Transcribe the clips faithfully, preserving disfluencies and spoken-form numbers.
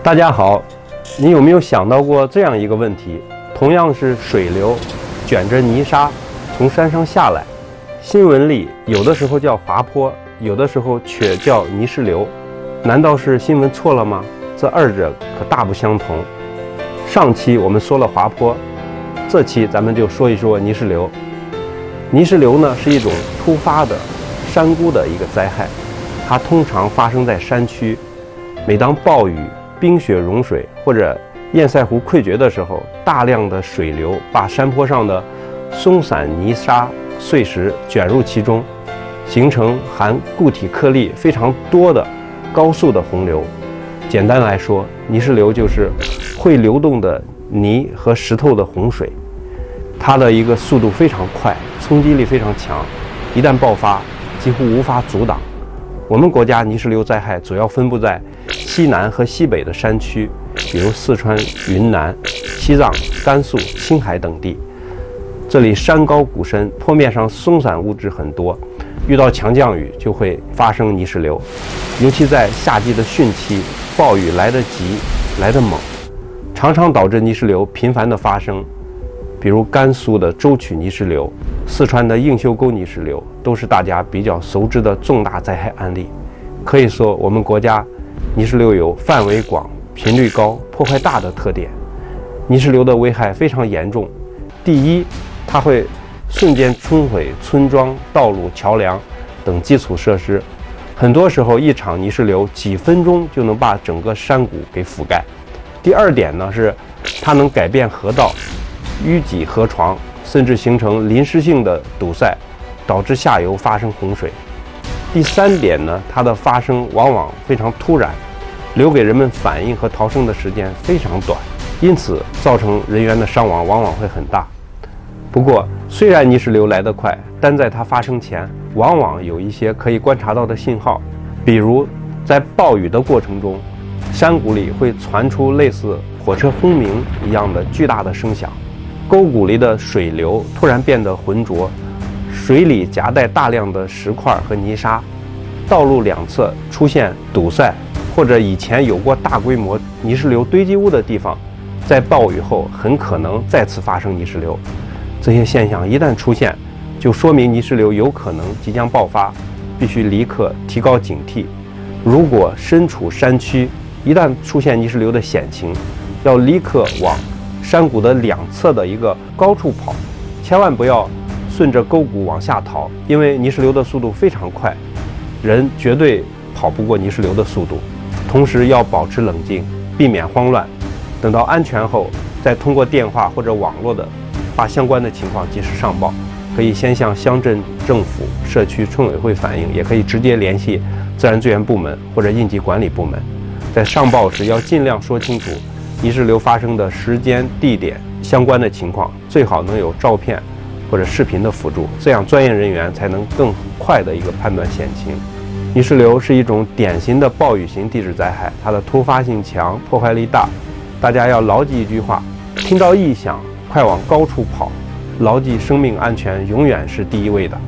大家好，你有没有想到过这样一个问题？同样是水流卷着泥沙从山上下来，新闻里有的时候叫滑坡，有的时候却叫泥石流，难道是新闻错了吗？这二者可大不相同。上期我们说了滑坡，这期咱们就说一说泥石流。泥石流呢是一种突发的山谷的一个灾害，它通常发生在山区。每当暴雨、冰雪融水或者堰塞湖溃决的时候，大量的水流把山坡上的松散泥沙碎石卷入其中，形成含固体颗粒非常多的高速的洪流。简单来说，泥石流就是会流动的泥和石头的洪水，它的一个速度非常快，冲击力非常强，一旦爆发几乎无法阻挡。我们国家泥石流灾害主要分布在西南和西北的山区，比如四川、云南、西藏、甘肃、青海等地。这里山高谷深，坡面上松散物质很多，遇到强降雨就会发生泥石流。尤其在夏季的汛期，暴雨来得急，来得猛，常常导致泥石流频繁的发生。比如甘肃的舟曲泥石流、四川的映修沟泥石流，都是大家比较熟知的重大灾害案例。可以说，我们国家泥石流有范围广、频率高、破坏大的特点。泥石流的危害非常严重。第一，它会瞬间冲毁村庄、道路、桥梁等基础设施。很多时候，一场泥石流几分钟就能把整个山谷给覆盖。第二点呢，是它能改变河道，淤积河床，甚至形成临时性的堵塞，导致下游发生洪水。第三点呢，它的发生往往非常突然，留给人们反应和逃生的时间非常短，因此造成人员的伤亡往往会很大。不过，虽然泥石流来得快，但在它发生前，往往有一些可以观察到的信号，比如在暴雨的过程中，山谷里会传出类似火车轰鸣一样的巨大的声响，沟谷里的水流突然变得浑浊，水里夹带大量的石块和泥沙，道路两侧出现堵塞，或者以前有过大规模泥石流堆积物的地方，在暴雨后很可能再次发生泥石流。这些现象一旦出现，就说明泥石流有可能即将爆发，必须立刻提高警惕。如果身处山区，一旦出现泥石流的险情，要立刻往山谷的两侧的一个高处跑，千万不要顺着沟谷往下逃，因为泥石流的速度非常快，人绝对跑不过泥石流的速度。同时要保持冷静，避免慌乱，等到安全后，再通过电话或者网络的把相关的情况及时上报。可以先向乡镇政府、社区村委会反映，也可以直接联系自然资源部门或者应急管理部门。在上报时要尽量说清楚泥石流发生的时间、地点、相关的情况，最好能有照片或者视频的辅助，这样专业人员才能更快的一个判断险情。泥石流是一种典型的暴雨型地质灾害，它的突发性强，破坏力大。大家要牢记一句话：听到异响，快往高处跑，牢记生命安全永远是第一位的。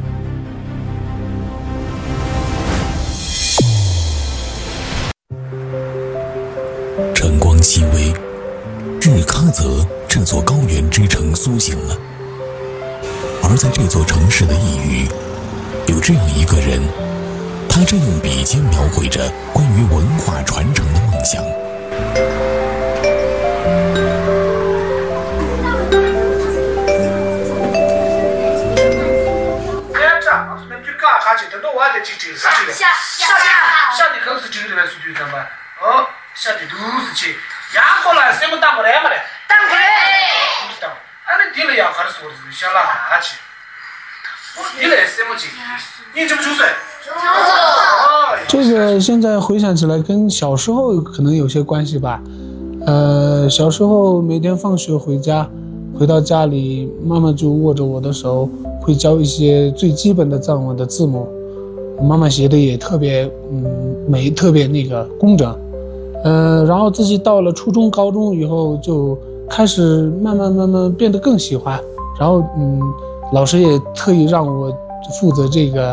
晨光熹微，日喀则这座高原之城苏醒了。而在这座城市的一隅，有这样一个人，他正用笔尖描绘着关于文化传承的梦想。 下下下下的口是这里来数据的嘛？哦，下的都是去，然后来什么当过来嘛嘞？当过来，不知道。俺那地里养还是说的是小垃圾。你来什么去？你九不九岁？九岁。 这个现在回想起来，跟小时候可能有些关系吧。呃，小时候每天放学回家，回到家里，妈妈就握着我的手，会教一些最基本的藏文的字母。妈妈写的也特别嗯美，特别那个工整。呃，然后自己到了初中、高中以后，就开始慢慢慢慢变得更喜欢。然后嗯，老师也特意让我负责这个